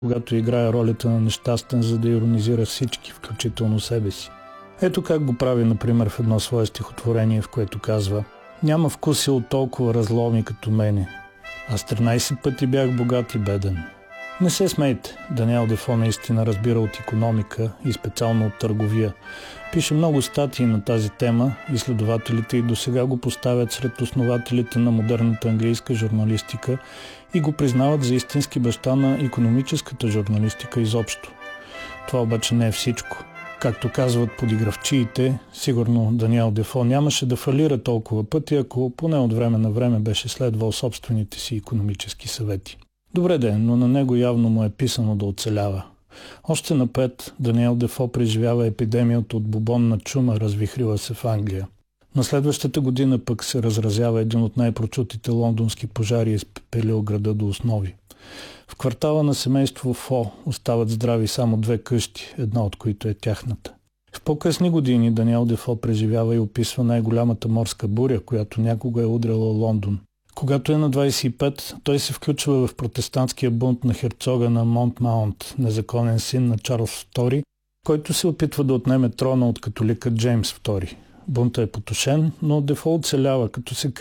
когато играе ролята на нещастен, за да иронизира всички, включително себе си. Ето как го прави, например, в едно свое стихотворение, в което казва: «Няма вкусил от толкова разломи като мене. Аз 13 пъти бях богат и беден». Не се смейте, Даниел Дефо наистина разбира от икономика и специално от търговия. Пише много статии на тази тема, изследователите и досега го поставят сред основателите на модерната английска журналистика и го признават за истински баща на икономическата журналистика изобщо. Това обаче не е всичко. Както казват подигравчиите, сигурно Даниел Дефо нямаше да фалира толкова пъти, ако поне от време на време беше следвал собствените си икономически съвети. Добре де, но на него явно му е писано да оцелява. Още напред Даниел Дефо преживява епидемията от бубонна чума, развихрила се в Англия. На следващата година пък се разразява един от най-прочутите лондонски пожари и изпепелил града до основи. В квартала на семейство Фо остават здрави само 2 къщи, една от които е тяхната. В по-късни години Даниел Дефо преживява и описва най-голямата морска буря, която някога е удряла Лондон. Когато е на 25, той се включва в протестантския бунт на херцога на Монтмаунт, незаконен син на Чарлз II, който се опитва да отнеме трона от католика Джеймс II. Бунтът е потушен, но Дефо оцелява, като се